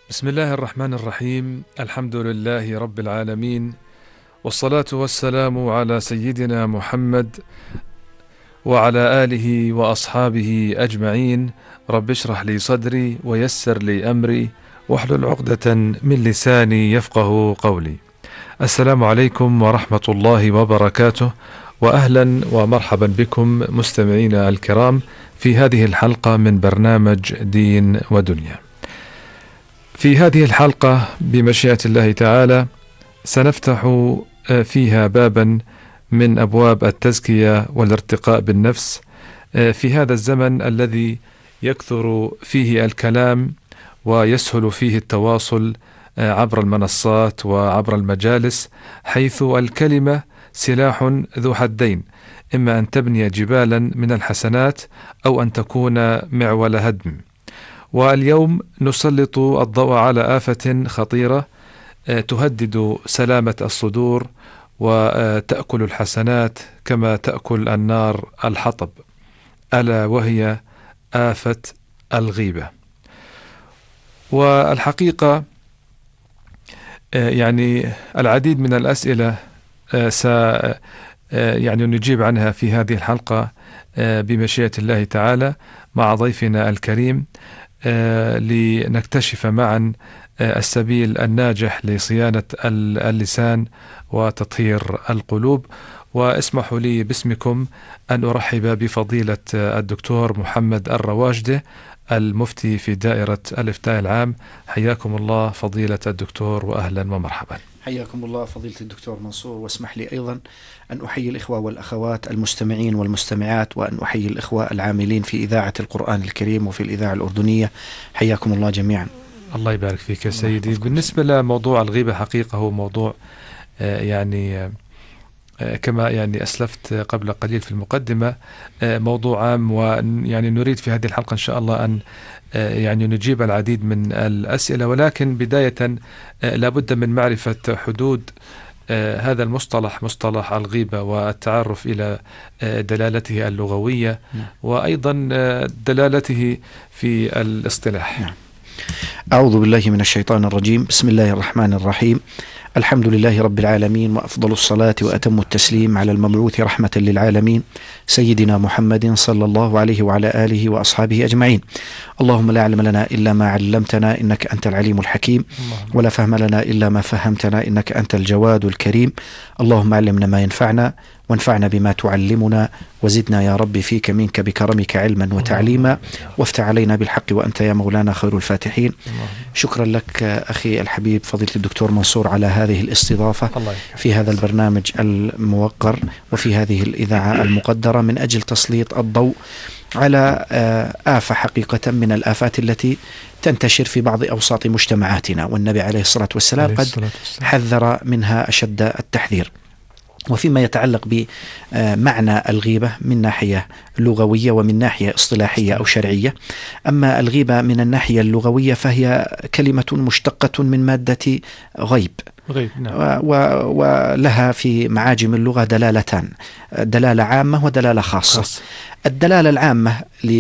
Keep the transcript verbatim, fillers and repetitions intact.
بسم الله الرحمن الرحيم. الحمد لله رب العالمين، والصلاة والسلام على سيدنا محمد وعلى آله وأصحابه أجمعين. رب اشرح لي صدري ويسر لي أمري واحلل عقدة من لساني يفقه قولي. السلام عليكم ورحمة الله وبركاته، وأهلا ومرحبا بكم مستمعينا الكرام في هذه الحلقة من برنامج دين ودنيا. في هذه الحلقة بمشيئة الله تعالى سنفتح فيها بابا من أبواب التزكية والارتقاء بالنفس في هذا الزمن الذي يكثر فيه الكلام ويسهل فيه التواصل عبر المنصات وعبر المجالس، حيث الكلمة سلاح ذو حدين، إما أن تبني جبالا من الحسنات أو أن تكون معول هدم. واليوم نسلط الضوء على آفة خطيرة تهدد سلامة الصدور وتأكل الحسنات كما تأكل النار الحطب، ألا وهي آفة الغيبة. والحقيقة يعني العديد من الأسئلة س يعني نجيب عنها في هذه الحلقة بمشيئة الله تعالى مع ضيفنا الكريم، لنكتشف معا السبيل الناجح لصيانة اللسان وتطهير القلوب. واسمحوا لي باسمكم أن أرحب بفضيلة الدكتور محمد الرواجدة، المفتي في دائرة الإفتاء العام. حياكم الله فضيلة الدكتور وأهلا ومرحبا. حياكم الله فضيلة الدكتور منصور، واسمح لي أيضا أن أحيي الإخوة والأخوات المستمعين والمستمعات، وأن أحيي الإخوة العاملين في إذاعة القرآن الكريم وفي الإذاعة الأردنية. حياكم الله جميعا. الله يبارك فيك يا سيدي. بالنسبة لموضوع الغيبة حقيقة هو موضوع يعني كما يعني أسلفت قبل قليل في المقدمة موضوع عام، ويعني نريد في هذه الحلقة إن شاء الله أن يعني نجيب العديد من الأسئلة، ولكن بداية لابد من معرفة حدود هذا المصطلح، مصطلح الغيبة، والتعرف إلى دلالته اللغوية وأيضا دلالته في الاصطلاح. أعوذ بالله من الشيطان الرجيم. بسم الله الرحمن الرحيم. الحمد لله رب العالمين، وأفضل الصلاة وأتم التسليم على المبعوث رحمة للعالمين سيدنا محمد صلى الله عليه وعلى آله وأصحابه أجمعين. اللهم لا علم لنا إلا ما علمتنا إنك أنت العليم الحكيم، ولا فهم لنا إلا ما فهمتنا إنك أنت الجواد الكريم. اللهم علمنا ما ينفعنا وانفعنا بما تعلمنا، وزدنا يا رب فيك منك بكرمك علما وتعليما، وافتح علينا بالحق وأنت يا مولانا خير الفاتحين. شكرا لك أخي الحبيب فضيلة الدكتور منصور على هذه الاستضافة في هذا البرنامج الموقر وفي هذه الإذاعة المقدرة من أجل تسليط الضوء على آفة حقيقة من الآفات التي تنتشر في بعض أوساط مجتمعاتنا، والنبي عليه الصلاة والسلام قد حذر منها أشد التحذير. وفيما يتعلق بمعنى الغيبة من ناحية لغوية ومن ناحية اصطلاحية أو شرعية، أما الغيبة من الناحية اللغوية فهي كلمة مشتقة من مادة غيب، غيب نعم. ولها في معاجم اللغة دلالتان، دلالة عامة ودلالة خاصة. الدلالة العامة